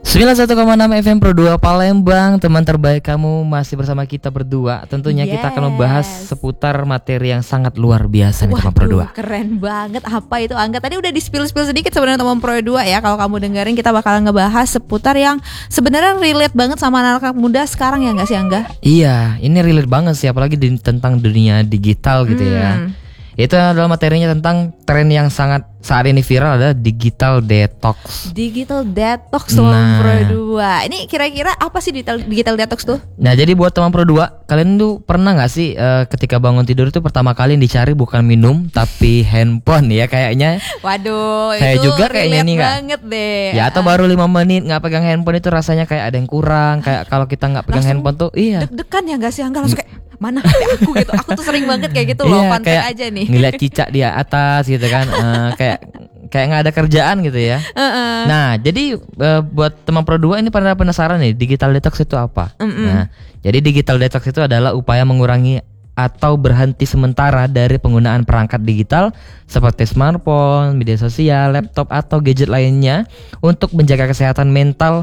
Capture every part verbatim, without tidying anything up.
sembilan puluh satu koma enam F M Pro dua Palembang. Teman terbaik kamu masih bersama kita berdua. Tentunya yes. kita akan membahas seputar materi yang sangat luar biasa nih teman Pro dua. Keren banget. Apa itu Angga? Tadi udah di-spill-spill sedikit sebenarnya teman Pro dua ya. Kalau kamu dengerin kita bakalan ngebahas seputar yang sebenarnya relate banget sama anak-anak muda sekarang ya enggak sih Angga? Iya, ini relate banget sih apalagi di, tentang dunia digital gitu hmm. ya. Itu adalah materinya tentang tren yang sangat saat ini viral adalah digital detox. Digital detox teman nah. Pro dua. Ini kira-kira apa sih digital, digital detox tuh? Nah jadi buat teman Pro dua, kalian tuh pernah gak sih uh, ketika bangun tidur itu pertama kali yang dicari bukan minum tapi handphone ya kayaknya. Waduh saya itu juga kayaknya nih banget deh. Ya atau baru lima menit gak pegang handphone itu rasanya kayak ada yang kurang. Kayak kalau kita gak pegang langsung handphone tuh iya deg-degan ya gak sih Angga? Langsung kayak mana H P aku gitu. Aku tuh sering banget kayak gitu loh, iya, konten aja nih ngeliat cicak di atas gitu kan. uh, Kayak kayak nggak ada kerjaan gitu ya. Uh-uh. Nah jadi uh, buat teman Pro dua ini pada penasaran nih digital detox itu apa? Uh-uh. Nah jadi digital detox itu adalah upaya mengurangi atau berhenti sementara dari penggunaan perangkat digital seperti smartphone, media sosial, laptop atau gadget lainnya untuk menjaga kesehatan mental,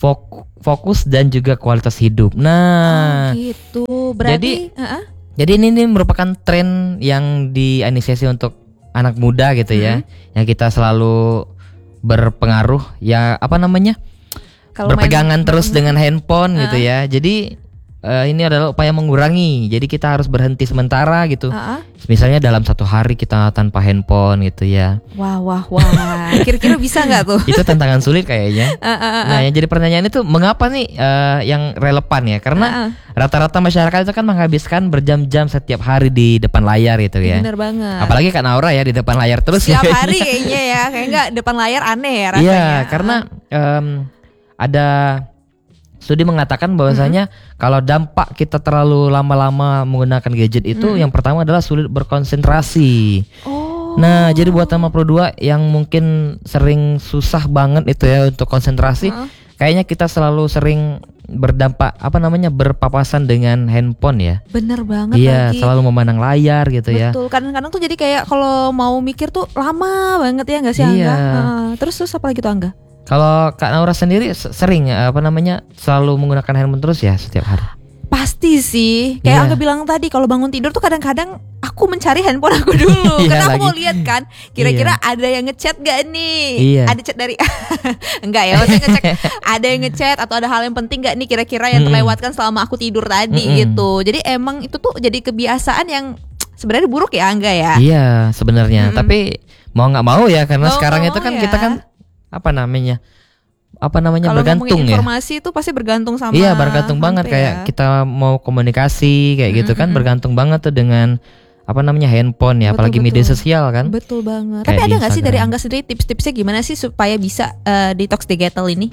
fokus dan juga kualitas hidup. Nah, oh, gitu. Berarti, jadi, uh-uh. jadi ini, ini merupakan tren yang diinisiasi untuk anak muda gitu ya, hmm. yang kita selalu berpengaruh ya apa namanya, kalo berpegangan main, terus hmm. dengan handphone uh-uh. gitu ya. Jadi uh, ini adalah upaya mengurangi. Jadi kita harus berhenti sementara gitu. Uh-uh. Misalnya dalam satu hari kita tanpa handphone gitu ya. Wah wah wah. Kira-kira bisa nggak tuh? Itu tantangan sulit kayaknya. Uh, uh, uh, nah yang jadi pertanyaan itu mengapa nih uh, yang relevan ya? Karena uh, uh. rata-rata masyarakat itu kan menghabiskan berjam-jam setiap hari di depan layar gitu ya. Bener banget. Apalagi Kak Naura ya di depan layar terus. Setiap ya, hari kayaknya ya. Kayak nggak depan layar aneh ya rasanya. Iya karena um, ada studi mengatakan bahwasanya mm-hmm. kalau dampak kita terlalu lama-lama menggunakan gadget itu mm-hmm. yang pertama adalah sulit berkonsentrasi. Oh. Nah, jadi buat teman Pro dua yang mungkin sering susah banget itu ya untuk konsentrasi, uh-huh. kayaknya kita selalu sering berdampak apa namanya berpapasan dengan handphone ya. Bener banget iya, lagi. Selalu memandang layar gitu. Betul. ya. Betul. Kadang-kadang tuh jadi kayak kalau mau mikir tuh lama banget ya nggak sih Angga? Iya. Uh, terus terus apa lagi tuh Angga? Kalau Kak Naura sendiri sering apa namanya selalu menggunakan handphone terus ya setiap hari? Pasti sih. Kayak yeah. Angga bilang tadi kalau bangun tidur tuh kadang-kadang aku mencari handphone aku dulu. Karena aku mau lihat kan kira-kira yeah. ada yang ngechat gak nih? Yeah. Ada chat dari enggak ya, maksudnya ngecek ada yang ngechat atau ada hal yang penting gak nih kira-kira yang terlewatkan selama aku tidur tadi mm-hmm. gitu. Jadi emang itu tuh jadi kebiasaan yang sebenarnya buruk ya Angga ya. Iya, sebenarnya. Mm-hmm. Tapi mau nggak mau ya karena mau sekarang itu kan ya. kita kan apa namanya apa namanya kalau bergantung ya informasi ya. itu pasti bergantung sama iya bergantung banget kayak ya. Kita mau komunikasi kayak mm-hmm. gitu kan bergantung banget tuh dengan apa namanya handphone ya betul, apalagi betul. media sosial kan betul banget kayak tapi ada nggak sih dari Angga sendiri tips-tipsnya gimana sih supaya bisa uh, detox digital ini?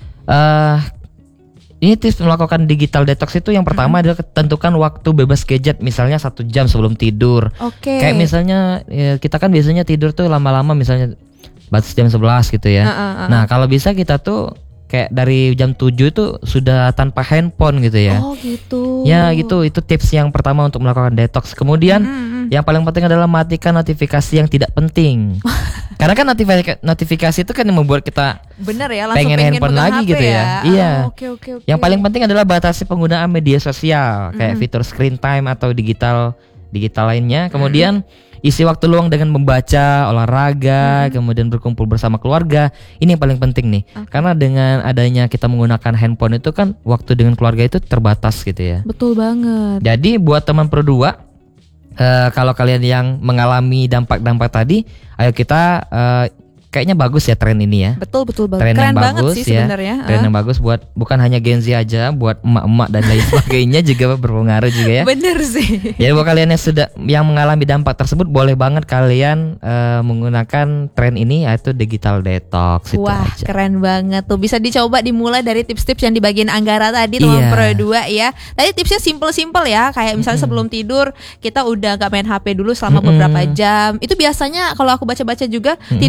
Uh, ini tips melakukan digital detox itu yang pertama mm-hmm. adalah tentukan waktu bebas gadget misalnya satu jam sebelum tidur. Oke. Okay. Kayak misalnya ya, kita kan biasanya tidur tuh lama-lama misalnya batas jam sebelas gitu ya. Uh, uh, uh. Nah kalau bisa kita tuh kayak dari jam tujuh itu sudah tanpa handphone gitu ya. Oh gitu. Ya gitu, itu tips yang pertama untuk melakukan detox. Kemudian mm-hmm. yang paling penting adalah matikan notifikasi yang tidak penting. Karena kan notifikasi, notifikasi itu kan yang membuat kita bener ya, langsung pengen, pengen handphone lagi H P gitu ya. ya. Iya. Oh, okay, okay, okay. Yang paling penting adalah batasi penggunaan media sosial kayak mm-hmm. fitur screen time atau digital digital lainnya. Kemudian mm-hmm. isi waktu luang dengan membaca, olahraga, hmm. kemudian berkumpul bersama keluarga. Ini yang paling penting nih. Okay. Karena dengan adanya kita menggunakan handphone itu kan waktu dengan keluarga itu terbatas gitu ya. Betul banget. Jadi buat teman Pro dua, uh, kalau kalian yang mengalami dampak-dampak tadi, ayo kita uh, kayaknya bagus ya tren ini ya. Betul betul banget. Tren Keren yang banget bagus sih ya. sebenarnya. Tren uh. yang bagus buat bukan hanya Gen Z aja, buat emak-emak dan lain sebagainya juga berpengaruh juga ya. Bener sih. Ya buat kalian yang sudah yang mengalami dampak tersebut boleh banget kalian uh, menggunakan tren ini yaitu digital detox. Wah aja. Keren banget tuh. Bisa dicoba dimulai dari tips-tips yang di bagian Anggara tadi teman iya. Pro dua ya. Tadi tipsnya simple-simple ya. Kayak misalnya mm-hmm. sebelum tidur kita udah gak main H P dulu selama mm-hmm. beberapa jam. Itu biasanya kalau aku baca-baca juga mm-hmm. tidurnya jadi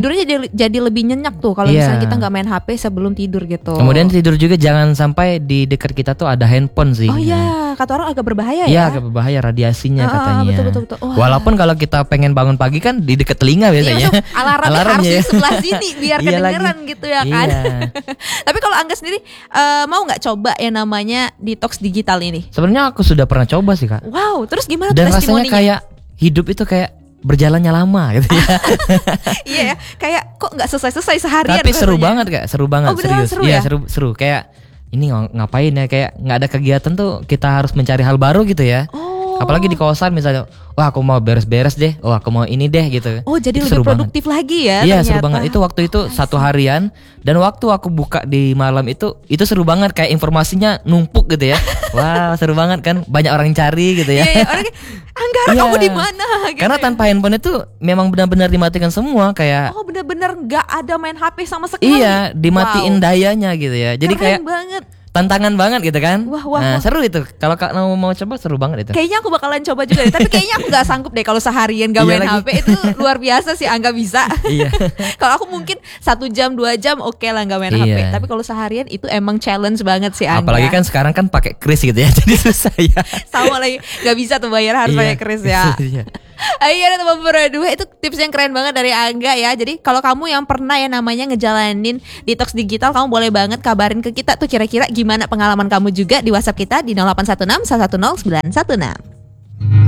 jadi lebih nyenyak tuh kalau yeah. misalnya kita nggak main H P sebelum tidur gitu. Kemudian tidur juga jangan sampai di dekat kita tuh ada handphone sih. Oh iya, kata orang agak berbahaya ya. Iya, agak berbahaya radiasinya ah, katanya. Betul betul betul. Oh, walaupun kalau kita pengen bangun pagi kan di dekat telinga biasanya. Iya, alarmnya, alarmnya harus di sebelah sini biar kedengeran gitu ya kan. Iya. Tapi kalau Angga sendiri uh, mau nggak coba yang namanya detox digital ini? Sebenarnya aku sudah pernah coba sih Kak. Wow, terus gimana? Dan rasanya kayak hidup itu kayak berjalannya lama gitu ya. Iya ya, kayak kok nggak selesai-selesai seharian. Tapi seru banget Kak, seru banget. Oh, serius. Seru ya, ya? seru seru kayak ini ngapain ya, kayak nggak ada kegiatan tuh kita harus mencari hal baru gitu ya. Oh. Apalagi di kosan misalnya, wah aku mau beres-beres deh, wah aku mau ini deh gitu. Oh jadi itu lebih produktif banget. Lagi ya. Iya seru banget, itu waktu itu satu harian. Dan waktu aku buka di malam itu, itu seru banget, kayak informasinya numpuk gitu ya. Wah seru banget kan, banyak orang yang cari gitu ya. Iya, iya. Orang Anggara kamu di mana? Gitu. Karena tanpa handphone itu memang benar-benar dimatikan semua kayak. Oh benar-benar nggak ada main H P sama sekali. Iya dimatiin wow. dayanya gitu ya. Jadi keren kayak banget. Tantangan banget gitu kan. Wah, wah, nah wah. seru itu. Kalau Kak mau mau coba seru banget itu. Kayaknya aku bakalan coba juga deh. Tapi kayaknya aku gak sanggup deh kalau seharian gak main H P. Itu luar biasa sih Angga bisa. Iya. Kalau aku mungkin satu jam dua jam oke okay lah gak main iya. H P. Tapi kalau seharian itu emang challenge banget sih Angga. Apalagi kan sekarang kan pakai kris gitu ya. Jadi susah ya. Sama lagi gak bisa tuh bayar harus pakai kris ya. Iya. Ayo teman berdua, itu tips yang keren banget dari Angga ya. Jadi kalau kamu yang pernah ya namanya ngejalanin detox digital, kamu boleh banget kabarin ke kita tuh kira-kira gimana pengalaman kamu juga di WhatsApp kita di nol delapan satu enam satu satu nol sembilan satu enam.